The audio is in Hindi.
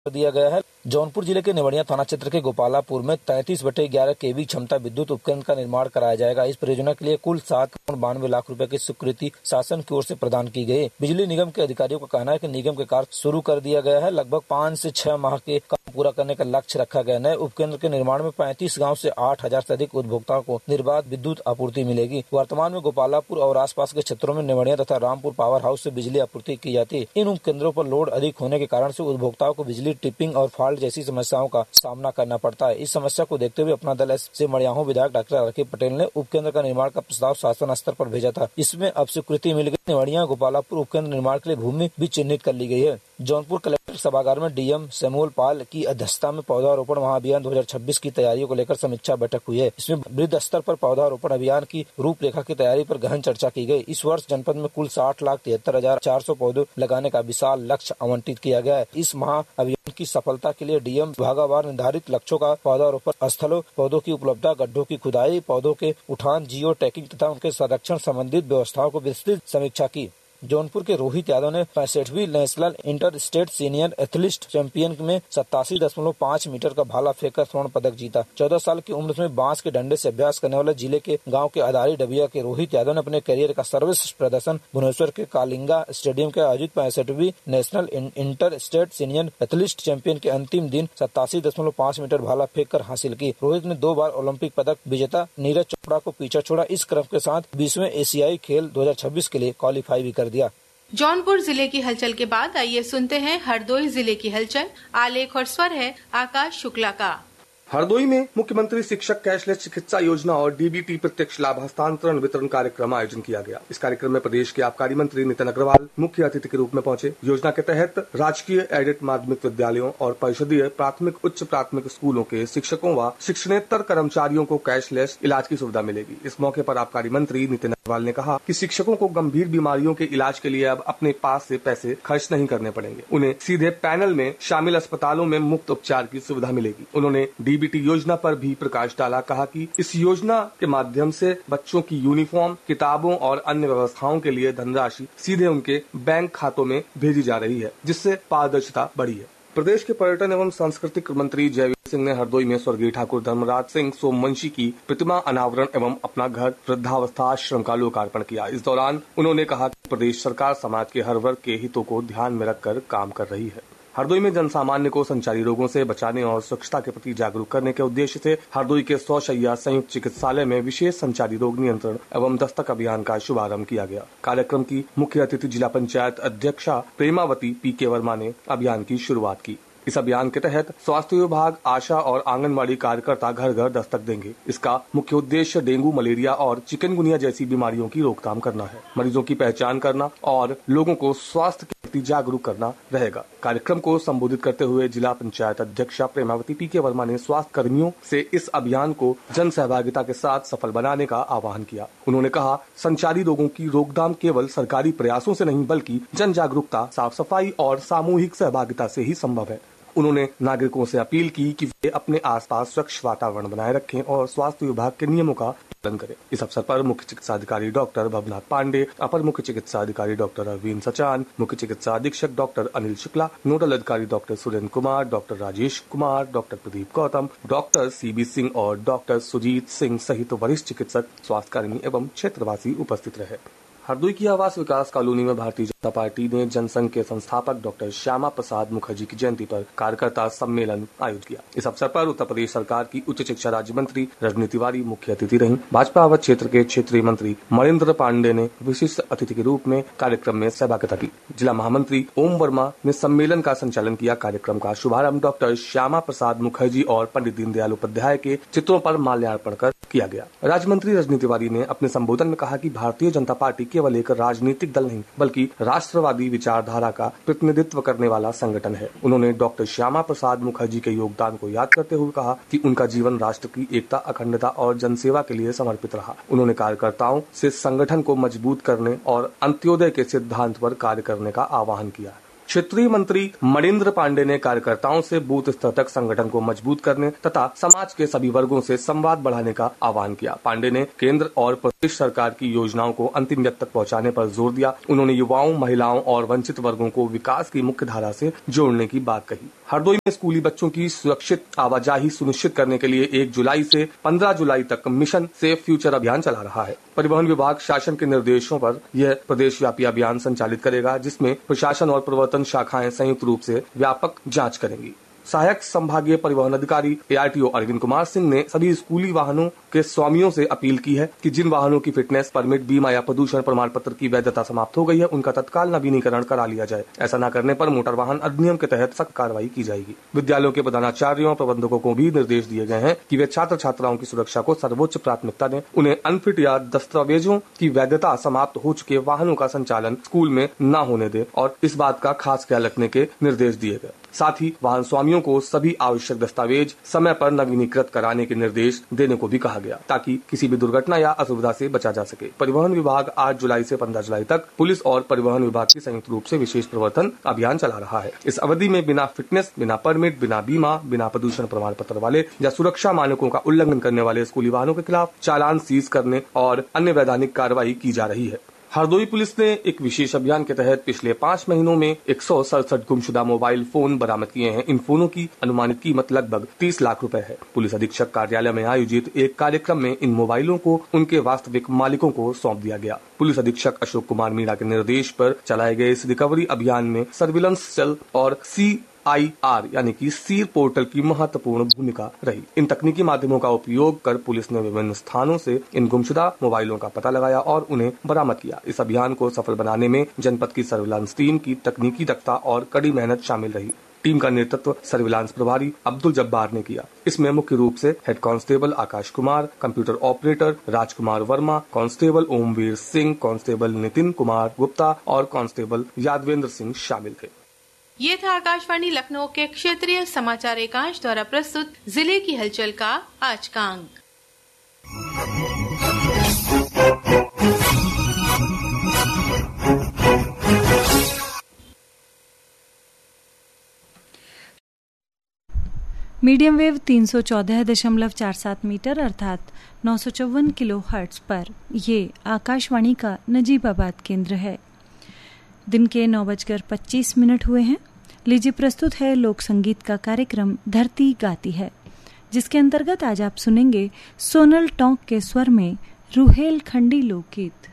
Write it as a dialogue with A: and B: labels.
A: दिया गया है। जौनपुर जिले के निवड़िया थाना क्षेत्र के गोपालापुर में 33/11 केवी क्षमता विद्युत उपकेंद्र का निर्माण कराया जाएगा। इस परियोजना के लिए कुल 7.92 लाख रुपए की स्वीकृति शासन की ओर से प्रदान की गई। बिजली निगम के अधिकारियों का कहना है कि निगम के कार्य शुरू कर दिया गया है। लगभग 5 से 6 माह के काम पूरा करने का लक्ष्य रखा गया। नए उपकेंद्र के निर्माण में 35 गाँव से 8,000 से अधिक उपभोक्ताओं को निर्बाध विद्युत आपूर्ति मिलेगी। वर्तमान में गोपालापुर और आसपास के क्षेत्रों में निवड़िया तथा रामपुर पावर हाउस से बिजली आपूर्ति की जाती है। इन उपकेंद्रों पर लोड अधिक होने के कारण से उपभोक्ताओं को बिजली ट्रिपिंग और फॉल्ट जैसी समस्याओं का सामना करना पड़ता है। इस समस्या को देखते हुए अपना दल से मड़ियाहू विधायक डॉक्टर आर.के. पटेल ने उपकेंद्र का निर्माण का प्रस्ताव शासन स्तर पर भेजा था। इसमें अब स्वीकृति मिल गई। निवड़िया गोपालापुर उपकेंद्र निर्माण के लिए भूमि भी चिन्हित कर ली गई है। जौनपुर कलेक्टर सभागार में डीएम सैमुअल पाल की अध्यक्षता में पौधारोपण महाअभियान 2026 की तैयारियों को लेकर समीक्षा बैठक हुई है। इसमें वृहद स्तर पर पौधारोपण अभियान की रूपरेखा की तैयारी पर गहन चर्चा की गई। इस वर्ष जनपद में कुल 60,73,400 पौधे लगाने का विशाल लक्ष्य आवंटित किया गया है। इस महाअभियान की सफलता के लिए डीएम विभागवार निर्धारित लक्ष्यों का पौधारोपण स्थलों, पौधों की उपलब्धता, गड्ढों की खुदाई, पौधों के उठान, जियो टैगिंग तथा उनके संरक्षण संबंधित व्यवस्थाओं को विस्तृत समीक्षा की। जौनपुर के रोहित यादव ने 65वीं national inter state senior athlete champion में 87.5 मीटर का भाला फेंककर स्वर्ण पदक जीता। 14 साल की उम्र में बांस के डंडे से अभ्यास करने वाले जिले के गांव के आधारी डबिया के रोहित यादव ने अपने करियर का सर्वश्रेष्ठ प्रदर्शन भुवनेश्वर के कालिंगा स्टेडियम के आयोजित 65वीं national inter state senior athlete champion के अंतिम दिन 87.5 मीटर भाला फेंक कर हासिल की। रोहित ने 2 बार ओलंपिक पदक विजेता नीरज चोपड़ा को पीछा छोड़ा। इस क्रम के साथ 20वें एशियाई खेल 2026 के लिए क्वालिफाई भी कर दिया।
B: जौनपुर जिले की हलचल के बाद आइए सुनते हैं हरदोई जिले की हलचल। आलेख और स्वर है आकाश शुक्ला का।
C: हरदोई में मुख्यमंत्री शिक्षक कैशलेस चिकित्सा योजना और डीबीटी प्रत्यक्ष लाभ हस्तांतरण वितरण कार्यक्रम आयोजन किया गया। इस कार्यक्रम में प्रदेश के आबकारी मंत्री नितिन अग्रवाल मुख्य अतिथि के रूप में पहुंचे। योजना के तहत राजकीय एडेड माध्यमिक विद्यालयों और परिषदीय प्राथमिक उच्च प्राथमिक स्कूलों के शिक्षकों व शिक्षणेतर कर्मचारियों को कैशलेस इलाज की सुविधा मिलेगी। इस मौके पर आबकारी मंत्री नितिन अग्रवाल ने कहा कि शिक्षकों को गंभीर बीमारियों के इलाज के लिए अब अपने पास से पैसे खर्च नहीं करने पड़ेंगे। उन्हें सीधे पैनल में शामिल अस्पतालों में मुफ्त उपचार की सुविधा मिलेगी। उन्होंने डीबीटी योजना पर भी प्रकाश डाला। कहा कि इस योजना के माध्यम से बच्चों की यूनिफॉर्म, किताबों और अन्य व्यवस्थाओं के लिए धनराशि सीधे उनके बैंक खातों में भेजी जा रही है, जिससे पारदर्शिता बढ़ी है। प्रदेश के पर्यटन एवं सांस्कृतिक मंत्री जयवीर सिंह ने हरदोई में स्वर्गीय ठाकुर धर्मराज सिंह सोमवंशी की प्रतिमा अनावरण एवं अपना घर वृद्धावस्था आश्रम का लोकार्पण किया। इस दौरान उन्होंने कहा कि प्रदेश सरकार समाज के हर वर्ग के हितों को ध्यान में रखकर काम कर रही है। हरदोई में जनसामान्य को संचारी रोगों से बचाने और स्वच्छता के प्रति जागरूक करने के उद्देश्य से हरदोई के 100 शैय्या संयुक्त चिकित्सालय में विशेष संचारी रोग नियंत्रण एवं दस्तक अभियान का शुभारंभ किया गया। कार्यक्रम की मुख्य अतिथि जिला पंचायत अध्यक्षा प्रेमावती पी.के. वर्मा ने अभियान की शुरुआत की। इस अभियान के तहत स्वास्थ्य विभाग, आशा और आंगनबाड़ी कार्यकर्ता घर घर दस्तक देंगे। इसका मुख्य उद्देश्य डेंगू, मलेरिया और चिकनगुनिया जैसी बीमारियों की रोकथाम करना है, मरीजों की पहचान करना और लोगों को स्वास्थ्य के प्रति जागरूक करना रहेगा। कार्यक्रम को संबोधित करते हुए जिला पंचायत अध्यक्षा प्रेमावती पी.के. वर्मा ने स्वास्थ्य कर्मियों से इस अभियान को जन सहभागिता के साथ सफल बनाने का आह्वान किया। उन्होंने कहा, संचारी रोगों की रोकथाम केवल सरकारी प्रयासों से नहीं बल्कि जन जागरूकता, साफ सफाई और सामूहिक सहभागिता से ही संभव है। उन्होंने नागरिकों से अपील की कि वे अपने आसपास स्वच्छ वातावरण बनाए रखें और स्वास्थ्य विभाग के नियमों का पालन करें। इस अवसर पर मुख्य चिकित्सा अधिकारी डॉक्टर भवनाथ पांडे, अपर मुख्य चिकित्सा अधिकारी डॉक्टर अरविंद सचान, मुख्य चिकित्सा अधीक्षक डॉक्टर अनिल शुक्ला, नोडल अधिकारी doctor Surendra Kumar, doctor Rajesh Kumar, doctor Pradeep Gautam, doctor CB Singh और डॉक्टर सुजीत सिंह सहित वरिष्ठ चिकित्सक, स्वास्थ्यकर्मी एवं क्षेत्रवासी उपस्थित रहे। हरदोई की आवास विकास कॉलोनी में भारतीय जनता पार्टी ने जनसंघ के संस्थापक डॉक्टर श्यामा प्रसाद मुखर्जी की जयंती पर कार्यकर्ता सम्मेलन आयोजित किया। इस अवसर पर उत्तर प्रदेश सरकार की उच्च शिक्षा राज्य मंत्री रजनी तिवारी मुख्य अतिथि रहीं। भाजपा अवध क्षेत्र के क्षेत्रीय मंत्री मणिन्द्र पांडे ने विशिष्ट अतिथि के रूप में कार्यक्रम में सहभागिता की। जिला महामंत्री ओम वर्मा ने सम्मेलन का संचालन किया। कार्यक्रम का शुभारंभ डॉक्टर श्यामा प्रसाद मुखर्जी और पंडित दीनदयाल उपाध्याय के चित्रों पर माल्यार्पण कर किया गया। राज्य मंत्री रजनी तिवारी ने अपने संबोधन में कहा कि भारतीय जनता पार्टी केवल एक राजनीतिक दल नहीं बल्कि राष्ट्रवादी विचारधारा का प्रतिनिधित्व करने वाला संगठन है। उन्होंने डॉक्टर श्यामा प्रसाद मुखर्जी के योगदान को याद करते हुए कहा कि उनका जीवन राष्ट्र की एकता, अखंडता और जनसेवा के लिए समर्पित रहा। उन्होंने कार्यकर्ताओं से संगठन को मजबूत करने और अंत्योदय के सिद्धांत पर कार्य करने का आह्वान किया। क्षेत्रीय मंत्री मणिन्द्र पांडे ने कार्यकर्ताओं से बूथ स्तर तक संगठन को मजबूत करने तथा समाज के सभी वर्गों से संवाद बढ़ाने का आह्वान किया। पांडे ने केंद्र और प्रदेश सरकार की योजनाओं को अंतिम व्यक्ति तक पहुंचाने पर जोर दिया। उन्होंने युवाओं, महिलाओं और वंचित वर्गों को विकास की मुख्य धारा से जोड़ने की बात कही। हरदोई में स्कूली बच्चों की सुरक्षित आवाजाही सुनिश्चित करने के लिए 1 जुलाई से 15 जुलाई तक मिशन सेफ फ्यूचर अभियान चला रहा है। परिवहन विभाग शासन के निर्देशों पर यह प्रदेशव्यापी अभियान संचालित करेगा, जिसमें प्रशासन और प्रवर्तन शाखाएं संयुक्त रूप से व्यापक जांच करेंगी। सहायक संभागीय परिवहन अधिकारी ARTO अरविंद कुमार सिंह ने सभी स्कूली वाहनों के स्वामियों से अपील की है कि जिन वाहनों की फिटनेस, परमिट, बीमा या प्रदूषण प्रमाण पत्र की वैधता समाप्त हो गई है, उनका तत्काल नवीनीकरण करा लिया जाए। ऐसा न करने पर मोटर वाहन अधिनियम के तहत सख्त कार्रवाई की जाएगी। विद्यालयों के प्रधानाचार्यों और प्रबंधकों को भी निर्देश दिए गए हैं कि वे छात्र छात्राओं की सुरक्षा को सर्वोच्च प्राथमिकता दें। उन्हें अनफिट या दस्तावेजों की वैधता समाप्त हो चुके वाहनों का संचालन स्कूल में न होने दें और इस बात का खास ख्याल रखने के निर्देश दिए गए। साथ ही वाहन स्वामियों को सभी आवश्यक दस्तावेज समय पर नवीनीकृत कराने के निर्देश देने को भी कहा गया, ताकि किसी भी दुर्घटना या असुविधा से बचा जा सके। परिवहन विभाग 8 जुलाई से 15 जुलाई तक पुलिस और परिवहन विभाग की संयुक्त रूप से विशेष प्रवर्तन अभियान चला रहा है। इस अवधि में बिना फिटनेस, बिना परमिट, बिना बीमा, बिना प्रदूषण प्रमाण पत्र वाले या सुरक्षा मानकों का उल्लंघन करने वाले स्कूली वाहनों के खिलाफ चालान सीज करने और अन्य वैधानिक कार्रवाई की जा रही है। हरदोई पुलिस ने एक विशेष अभियान के तहत पिछले 5 महीनों में 167 गुमशुदा मोबाइल फोन बरामद किए हैं। इन फोनों की अनुमानित कीमत लगभग 30 लाख रुपए है। पुलिस अधीक्षक कार्यालय में आयोजित एक कार्यक्रम में इन मोबाइलों को उनके वास्तविक मालिकों को सौंप दिया गया। पुलिस अधीक्षक अशोक कुमार मीणा के निर्देश पर चलाए गए इस रिकवरी अभियान में सर्विलांस सेल और CIR यानी कि सीर पोर्टल की महत्वपूर्ण भूमिका रही। इन तकनीकी माध्यमों का उपयोग कर पुलिस ने विभिन्न स्थानों से इन गुमशुदा मोबाइलों का पता लगाया और उन्हें बरामद किया। इस अभियान को सफल बनाने में जनपद की सर्विलांस टीम की तकनीकी दक्षता और कड़ी मेहनत शामिल रही। टीम का नेतृत्व सर्विलांस प्रभारी अब्दुल जब्बार ने किया। इसमें मुख्य रूप से head constable Akash Kumar, computer operator Rajkumar Verma, constable Omveer Singh, constable Nitin Kumar Gupta और कांस्टेबल यादवेंद्र सिंह शामिल थे।
B: ये था आकाशवाणी लखनऊ के क्षेत्रीय समाचार एकांश द्वारा प्रस्तुत जिले की हलचल का आज का अंक।
D: मीडियम वेव 314.47 मीटर अर्थात 954 किलोहर्ट्ज पर ये आकाशवाणी का नजीबाबाद केंद्र है। दिन के 9:25 हुए हैं। लीजिए प्रस्तुत है लोक संगीत का कार्यक्रम धरती गाती है, जिसके अंतर्गत आज आप सुनेंगे सोनल टोंक के स्वर में रूहेल खंडी लोकगीत।